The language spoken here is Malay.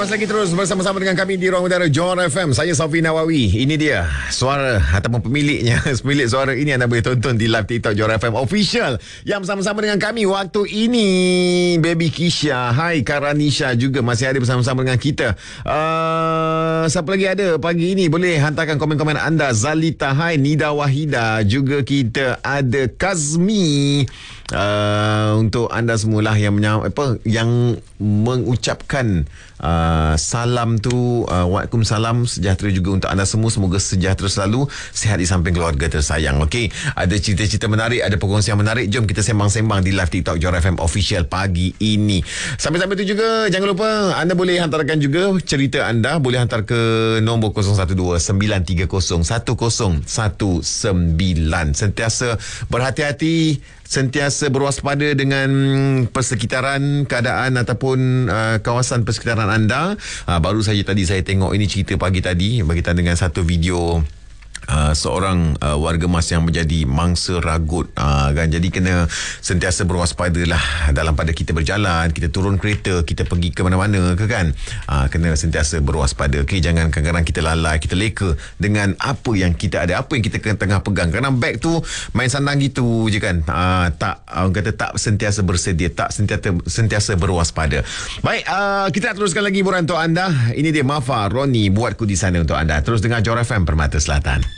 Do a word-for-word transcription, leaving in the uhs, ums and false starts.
Lepas lagi terus bersama-sama dengan kami di Ruang Udara Johor F M. Saya Safi Nawawi. Ini dia suara ataupun pemiliknya. Pemilik suara ini anda boleh tonton di live TikTok Johor F M Official. Yang bersama-sama dengan kami waktu ini Baby Kisha, hai Karanisha juga masih ada bersama-sama dengan kita. uh, Siapa lagi ada pagi ini? Boleh hantarkan komen-komen anda. Zalita, hai Nida Wahida. Juga kita ada Kazmi. Uh, untuk anda semualah yang menyam, apa yang mengucapkan uh, salam tu, uh, Waalaikumsalam, sejahtera juga untuk anda semua. Semoga sejahtera selalu, sihat di samping keluarga tersayang. Okey, ada cerita-cerita menarik, ada perkongsian menarik. Jom kita sembang-sembang di live TikTok Johor F M Official pagi ini. Sampai-sampai tu juga jangan lupa anda boleh hantarkan juga cerita anda. Boleh hantar ke nombor kosong satu dua sembilan tiga kosong satu kosong satu sembilan. Sentiasa berhati-hati, sentiasa berwaspada dengan persekitaran keadaan ataupun uh, kawasan persekitaran anda. Uh, baru saja tadi saya tengok ini cerita pagi tadi berkaitan dengan satu video Uh, seorang uh, warga mas yang menjadi mangsa ragut, uh, kan? Jadi kena sentiasa berwaspada lah dalam pada kita berjalan, kita turun kereta, kita pergi ke mana-mana ke kan, uh, kena sentiasa berwaspada. Okay, jangan kadang-kadang kita lalai, kita leka dengan apa yang kita ada, apa yang kita tengah pegang. Kerana beg tu main sandang gitu je kan, uh, tak orang kata tak sentiasa bersedia, tak sentiasa sentiasa berwaspada. Baik, uh, kita teruskan lagi hiburan untuk anda. Ini dia Mafa Roni, buatku di sana untuk anda. Terus dengar Johor F M Permata Selatan.